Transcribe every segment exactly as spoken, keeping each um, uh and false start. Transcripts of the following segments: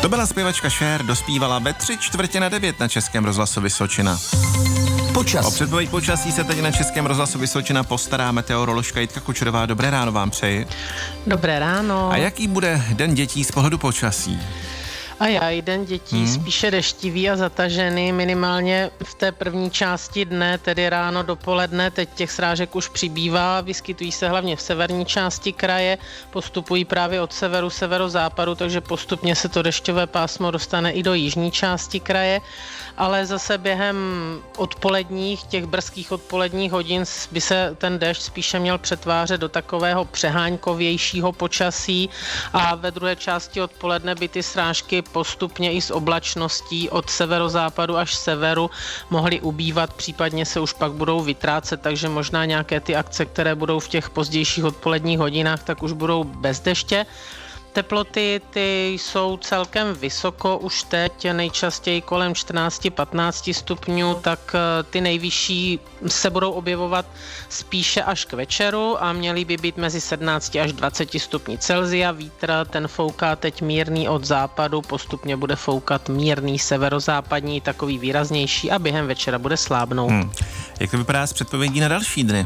To byla zpěvačka Cher, dospívala ve tři čtvrtě na devět na Českém rozhlasu Vysočina. Počasí. O předpověď počasí se teď na Českém rozhlasu Vysočina postará meteoroložka Jitka Kučerová. Dobré ráno vám přeji. Dobré ráno. A jaký bude den dětí z pohledu počasí? A já den dětí hmm. spíše deštivý a zatažený, minimálně v té první části dne, tedy ráno, dopoledne. Teď těch srážek už přibývá, vyskytují se hlavně v severní části kraje, postupují právě od severu, severozápadu, takže postupně se to dešťové pásmo dostane i do jižní části kraje, ale zase během odpoledních, těch brzkých odpoledních hodin by se ten déšť spíše měl přetvářet do takového přeháňkovějšího počasí a ve druhé části odpoledne by ty srážky postupně i s oblačností od severozápadu až severu mohly ubývat, případně se už pak budou vytrácet, takže možná nějaké ty akce, které budou v těch pozdějších odpoledních hodinách, tak už budou bez deště. Teploty ty jsou celkem vysoko už teď, nejčastěji kolem čtrnáct patnáct stupňů, tak ty nejvyšší se budou objevovat spíše až k večeru a měly by být mezi sedmnáct až dvacet stupňů Celsia. Vítr ten fouká teď mírný od západu, postupně bude foukat mírný severozápadní, takový výraznější a během večera bude slábnout. Hmm. Jak to vypadá s předpovědí na další dny?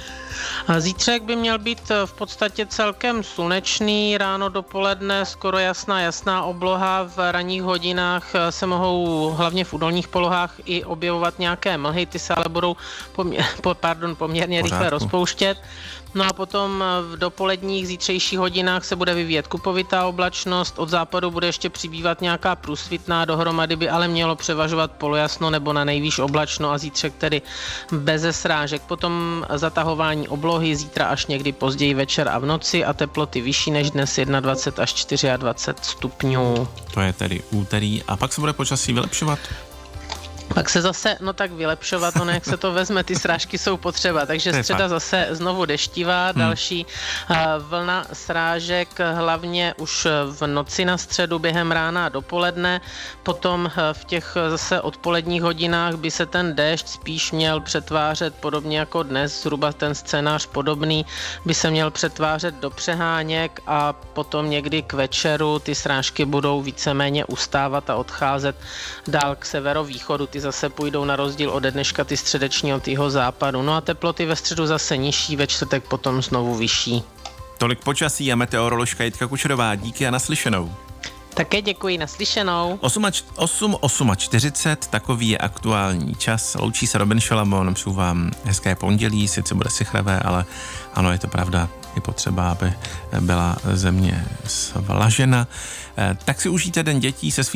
Zítřek by měl být v podstatě celkem slunečný, ráno dopoledne skoro jasná, jasná obloha, v ranních hodinách se mohou hlavně v údolních polohách i objevovat nějaké mlhy, ty se ale budou poměr, pardon, poměrně Pořádku. rychle rozpouštět. No a potom v dopoledních zítřejších hodinách se bude vyvíjet kupovitá oblačnost, od západu bude ještě přibývat nějaká průsvitná, dohromady by ale mělo převažovat polojasno nebo na nejvýš oblačno a zítřek tedy beze srážek. Potom zatahování oblohy zítra až někdy později večer a v noci a teploty vyšší než dnes dvacet jedna až dvacet čtyři stupňů. To je tedy úterý a pak se bude počasí vylepšovat? Pak se zase, no tak vylepšovat, ono jak se to vezme, ty srážky jsou potřeba, takže středa zase znovu deštivá, hmm. další uh, vlna srážek, hlavně už v noci na středu během rána a dopoledne, potom uh, v těch zase odpoledních hodinách by se ten déšť spíš měl přetvářet podobně jako dnes, zhruba ten scénář podobný, by se měl přetvářet do přeháněk a potom někdy k večeru ty srážky budou víceméně ustávat a odcházet dál k severovýchodu. Ty zase půjdou na rozdíl ode dneška ty středeční od jeho západu. No a teploty ve středu zase nižší, ve čtvrtek potom znovu vyšší. Tolik počasí a meteoroložka Jitka Kučerová. Díky a naslyšenou. Také děkuji, naslyšenou. osm čtyřicet, takový je aktuální čas. Loučí se Robin Šalamon, přeju vám hezké pondělí, sice bude sichravé, ale ano, je to pravda, je potřeba, aby byla země svlažena. Tak si užijte den dětí se svým